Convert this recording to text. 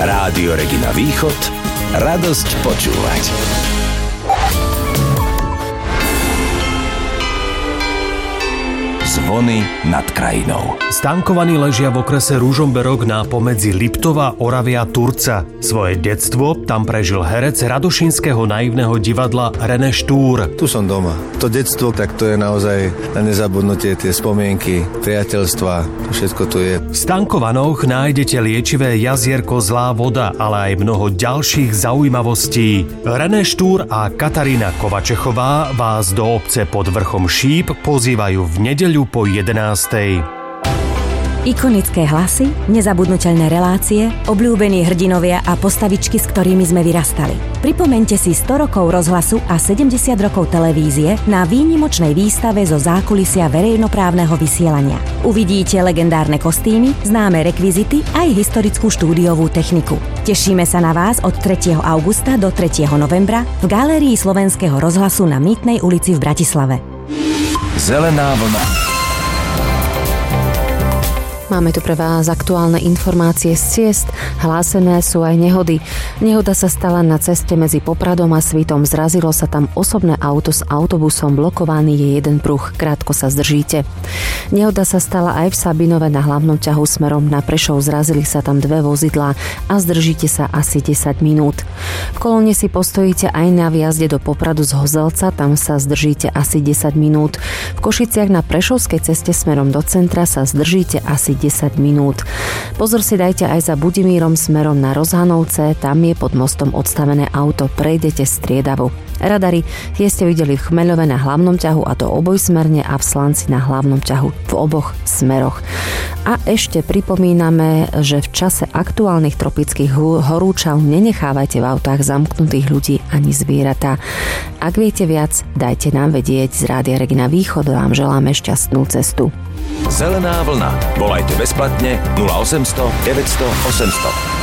Rádio Regina Východ, radosť počúvať. Zvony nad krajinou. Stankovaní ležia v okrese Ružomberok na pomedzi Liptova, Oravy a Turca. Svoje detstvo tam prežil herec Radošínskeho naivného divadla René Štúr. Tu som doma. To detstvo, tak to je naozaj na nezabudnutie, tie spomienky, priateľstva, to všetko tu je. V Stankovanoch nájdete liečivé jazierko Zlá voda, ale aj mnoho ďalších zaujímavostí. René Štúr a Katarína Kovačechová vás do obce pod vrchom Šíp pozývajú v nedeľu po 11:00. Ikonické hlasy, nezabudnuteľné relácie, obľúbení hrdinovia a postavičky, s ktorými sme vyrastali. Pripomeňte si 100 rokov rozhlasu a 70 rokov televízie na výnimočnej výstave zo zákulisia verejnoprávneho vysielania. Uvidíte legendárne kostýmy, známe rekvizity aj historickú štúdiovú techniku. Tešíme sa na vás od 3. augusta do 3. novembra v Galérii Slovenského rozhlasu na Mýtnej ulici v Bratislave. Zelená vlna. Máme tu pre vás aktuálne informácie z ciest, hlásené sú aj nehody. Nehoda sa stala na ceste medzi Popradom a Svitom. Zrazilo sa tam osobné auto s autobusom, blokovaný je jeden pruh, krátko sa zdržíte. Nehoda sa stala aj v Sabinove na hlavnom ťahu smerom na Prešov. Zrazili sa tam dve vozidlá a zdržíte sa asi 10 minút. V Kolóne si postojíte aj na výjazde do Popradu z Hozelca, tam sa zdržíte asi 10 minút. V Košiciach na Prešovskej ceste smerom do centra sa zdržíte asi 10 minút. Pozor si dajte aj za Budimírom smerom na Rozhanovce, tam je pod mostom odstavené auto, prejdete striedavo. Radary tie ste videli v Chmeľove na hlavnom ťahu, a to obojsmerne, a v Slanci na hlavnom ťahu v oboch smeroch. A ešte pripomíname, že v čase aktuálnych tropických horúčav nenechávajte v autách zamknutých ľudí ani zvieratá. Ak viete viac, dajte nám vedieť. Z Rádia Regina Východ vám želáme šťastnú cestu. Zelená vlna. Volajte bezplatne 0800 900 800.